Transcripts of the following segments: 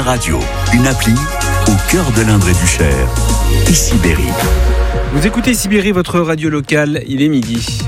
radio, une appli au cœur de l'Indre et du Cher. Ici Berry. Vous écoutez Sibérie, votre radio locale, il est midi.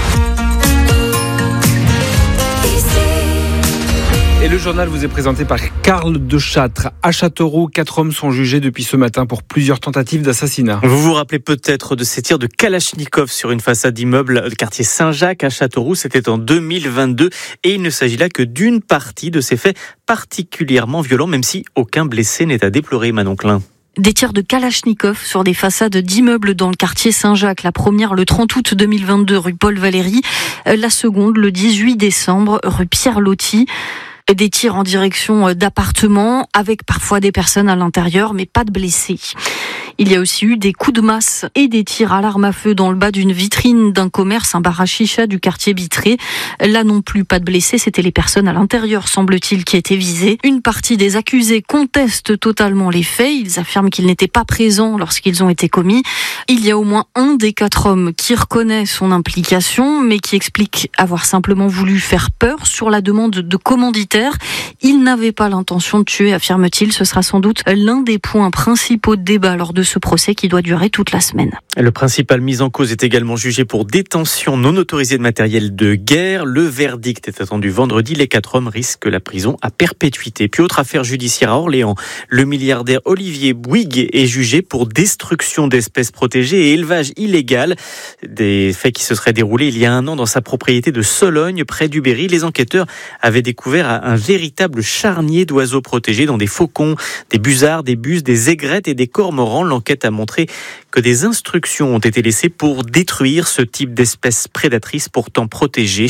Et le journal vous est présenté par Karl de Châtre. À Châteauroux, 4 hommes sont jugés depuis ce matin pour plusieurs tentatives d'assassinat. Vous vous rappelez peut-être de ces tirs de Kalachnikov sur une façade d'immeuble du quartier Saint-Jacques à Châteauroux. C'était en 2022 et il ne s'agit là que d'une partie de ces faits particulièrement violents, même si aucun blessé n'est à déplorer, Manon Klein. Des tirs de Kalachnikov sur des façades d'immeubles dans le quartier Saint-Jacques. La première le 30 août 2022 rue Paul Valéry. La seconde le 18 décembre rue Pierre Loti. Des tirs en direction d'appartements avec parfois des personnes à l'intérieur mais pas de blessés. Il y a aussi eu des coups de masse et des tirs à l'arme à feu dans le bas d'une vitrine d'un commerce, un bar à chicha du quartier Vitré. Là non plus, pas de blessés, c'était les personnes à l'intérieur, semble-t-il, qui étaient visées. Une partie des accusés conteste totalement les faits. Ils affirment qu'ils n'étaient pas présents lorsqu'ils ont été commis. Il y a au moins un des 4 hommes qui reconnaît son implication, mais qui explique avoir simplement voulu faire peur sur la demande de commanditaire. Il n'avait pas l'intention de tuer, affirme-t-il. Ce sera sans doute l'un des points principaux de débat lors de ce procès qui doit durer toute la semaine. Le principal mis en cause est également jugé pour détention non autorisée de matériel de guerre. Le verdict est attendu vendredi. Les 4 hommes risquent la prison à perpétuité. Puis autre affaire judiciaire à Orléans. Le milliardaire Olivier Bouygues est jugé pour destruction d'espèces protégées et élevage illégal. Des faits qui se seraient déroulés il y a 1 an dans sa propriété de Sologne, près du Berry. Les enquêteurs avaient découvert un véritable charnier d'oiseaux protégés dans des faucons, des busards, des buses, des aigrettes et des cormorans. L'enquête a montré que des instructions ont été laissées pour détruire ce type d'espèces prédatrices pourtant protégées.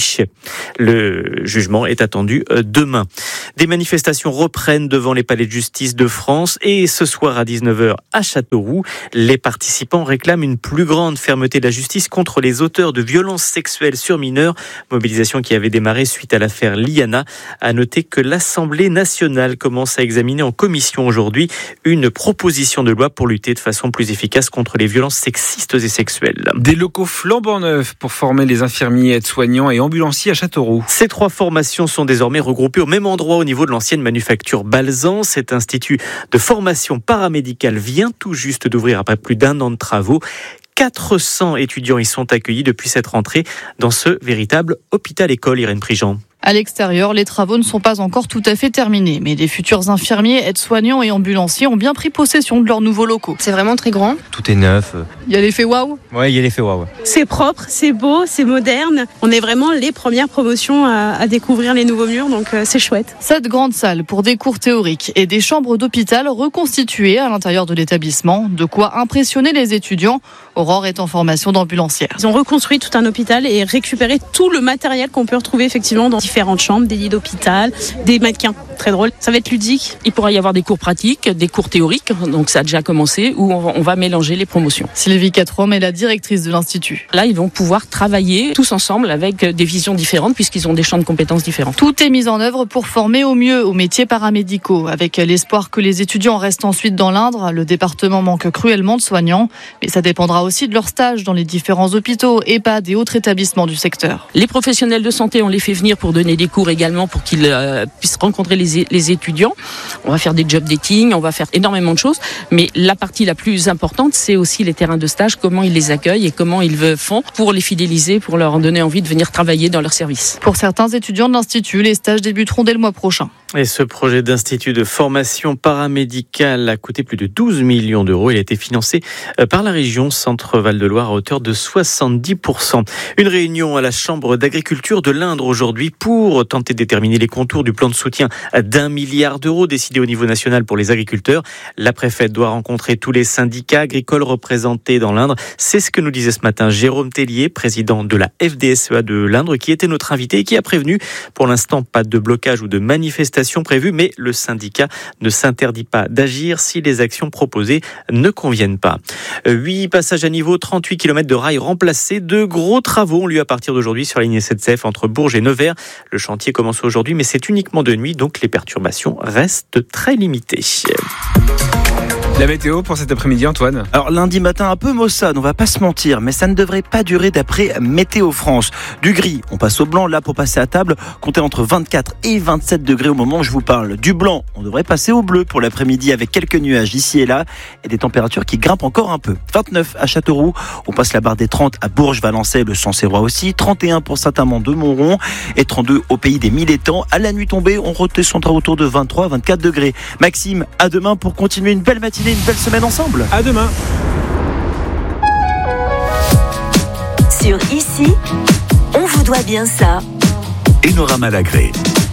Le jugement est attendu demain. Des manifestations reprennent devant les palais de justice de France et ce soir à 19h à Châteauroux, les participants réclament une plus grande fermeté de la justice contre les auteurs de violences sexuelles sur mineurs. Mobilisation qui avait démarré suite à l'affaire Liana. À noter que l'Assemblée nationale commence à examiner en commission aujourd'hui une proposition de loi pour lutter de façon plus efficace contre les violences sexistes et sexuelles. Des locaux flambant neufs pour former les infirmiers, aides-soignants et ambulanciers à Châteauroux. Ces 3 formations sont désormais regroupées au même endroit au niveau de l'ancienne manufacture Balzan. Cet institut de formation paramédicale vient tout juste d'ouvrir après plus d'1 an de travaux. 400 étudiants y sont accueillis depuis cette rentrée dans ce véritable hôpital-école, Irène Prigent. À l'extérieur, les travaux ne sont pas encore tout à fait terminés, mais les futurs infirmiers, aides-soignants et ambulanciers ont bien pris possession de leurs nouveaux locaux. C'est vraiment très grand. Tout est neuf. Il y a l'effet waouh. Ouais, il y a l'effet waouh. C'est propre, c'est beau, c'est moderne. On est vraiment les premières promotions à découvrir les nouveaux murs, donc c'est chouette. 7 grandes salles pour des cours théoriques et des chambres d'hôpital reconstituées à l'intérieur de l'établissement. De quoi impressionner les étudiants. Aurore est en formation d'ambulancière. Ils ont reconstruit tout un hôpital et récupéré tout le matériel qu'on peut retrouver effectivement dans différentes chambres, des lits d'hôpital, des mannequins. Très drôle. Ça va être ludique. Il pourra y avoir des cours pratiques, des cours théoriques, donc ça a déjà commencé, où on va mélanger les promotions. Sylvie Quatrom est la directrice de l'Institut. Là, ils vont pouvoir travailler tous ensemble avec des visions différentes puisqu'ils ont des champs de compétences différents. Tout est mis en œuvre pour former au mieux aux métiers paramédicaux, avec l'espoir que les étudiants restent ensuite dans l'Indre. Le département manque cruellement de soignants, mais ça dépendra aussi de leur stage dans les différents hôpitaux, EHPAD et autres établissements du secteur. Les professionnels de santé, on les fait venir pour donner des cours également pour qu'ils puissent rencontrer les étudiants. On va faire des job dating, on va faire énormément de choses, mais la partie la plus importante, c'est aussi les terrains de stage, comment ils les accueillent et comment ils font pour les fidéliser, pour leur donner envie de venir travailler dans leur service. Pour certains étudiants de l'Institut, les stages débuteront dès le mois prochain. Et ce projet d'institut de formation paramédicale a coûté plus de 12 millions d'euros. Il a été financé par la région Centre-Val de Loire à hauteur de 70%. Une réunion à la Chambre d'agriculture de l'Indre aujourd'hui pour tenter de déterminer les contours du plan de soutien d'1 milliard d'euros décidé au niveau national pour les agriculteurs. La préfète doit rencontrer tous les syndicats agricoles représentés dans l'Indre. C'est ce que nous disait ce matin Jérôme Tellier, président de la FDSEA de l'Indre, qui était notre invité et qui a prévenu pour l'instant pas de blocage ou de manifestation prévues, mais le syndicat ne s'interdit pas d'agir si les actions proposées ne conviennent pas. 8 passages à niveau, 38 km de rails remplacés. De gros travaux ont lieu à partir d'aujourd'hui sur la ligne SNCF entre Bourges et Nevers. Le chantier commence aujourd'hui, mais c'est uniquement de nuit, donc les perturbations restent très limitées. La météo pour cet après-midi, Antoine. Alors lundi matin un peu maussade, on va pas se mentir, mais ça ne devrait pas durer d'après Météo France. Du gris, on passe au blanc, là pour passer à table, comptez entre 24 et 27 degrés au moment où je vous parle. Du blanc, on devrait passer au bleu pour l'après-midi avec quelques nuages ici et là et des températures qui grimpent encore un peu. 29 à Châteauroux, on passe la barre des 30 à Bourges, Valençay, le Sancerrois aussi, 31 pour Saint-Amand-de-Montron et 32 au pays des Mille Étangs. À la nuit tombée, on redescendra autour de 23-24 degrés. Maxime, à demain pour continuer une belle matinée, une belle semaine ensemble. À demain. Sur Ici, on vous doit bien ça. Enora Malagré.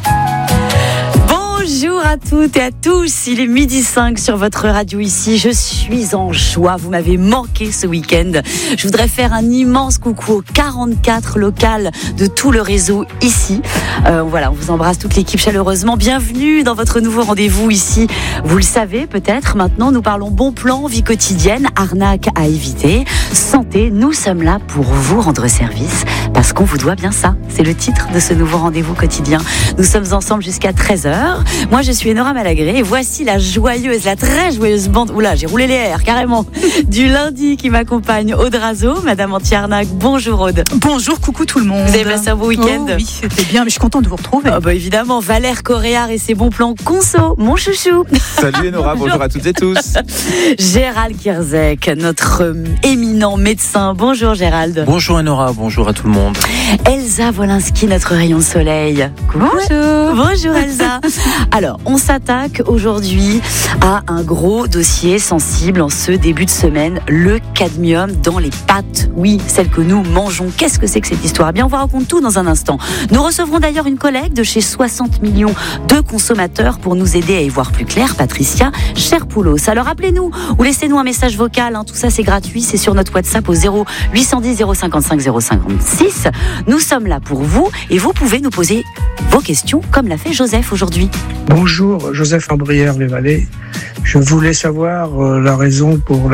Bonjour à toutes et à tous, il est 12h05 sur votre radio Ici, je suis en joie, vous m'avez manqué ce week-end. Je voudrais faire un immense coucou aux 44 locales de tout le réseau Ici. Voilà, on vous embrasse toute l'équipe chaleureusement, bienvenue dans votre nouveau rendez-vous Ici. Vous le savez peut-être, maintenant nous parlons bon plan, vie quotidienne, arnaque à éviter, santé, nous sommes là pour vous rendre service parce qu'on vous doit bien ça. C'est le titre de ce nouveau rendez-vous quotidien. Nous sommes ensemble jusqu'à 13h. Moi, je suis Enora Malagré et voici la très joyeuse bande. Oula, j'ai roulé les airs carrément. Du lundi qui m'accompagne, Aude Razo, Madame Anti-Arnaque. Bonjour Aude. Bonjour, coucou tout le monde. Vous avez passé un beau week-end? Oui, c'était bien, mais je suis contente de vous retrouver. Évidemment, Valère Coréard et ses bons plans conso, mon chouchou. Salut Enora, bonjour à toutes et tous. Gérald Kierzek, notre éminent médecin. Bonjour Gérald. Bonjour Enora, bonjour à tout le monde. Elsa Wolinski, notre rayon de soleil. Bonjour. Bonjour Elsa. Alors, on s'attaque aujourd'hui à un gros dossier sensible en ce début de semaine, le cadmium dans les pâtes. Oui, celles que nous mangeons. Qu'est-ce que c'est que cette histoire ? Eh bien, on vous raconte tout dans un instant. Nous recevrons d'ailleurs une collègue de chez 60 millions de consommateurs pour nous aider à y voir plus clair, Patricia Cherpoulos. Alors appelez-nous ou laissez-nous un message vocal, tout ça c'est gratuit, c'est sur notre WhatsApp au 0810 055 056. Nous sommes là pour vous et vous pouvez nous poser vos questions comme l'a fait Joseph aujourd'hui. Bonjour, Joseph Ambrière-les-Vallées. Je voulais savoir la raison pour